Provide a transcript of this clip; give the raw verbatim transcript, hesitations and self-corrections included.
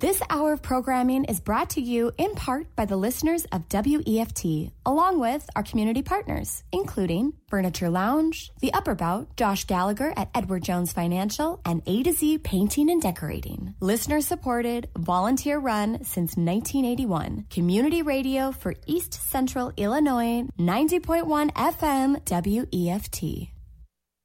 This hour of programming is brought to you in part by the listeners of W E F T, along with our community partners, including Furniture Lounge, The Upper Bout, Josh Gallagher at Edward Jones Financial, and A to Z Painting and Decorating. Listener-supported, volunteer-run since nineteen eighty-one. Community radio for East Central Illinois, ninety point one F M W E F T.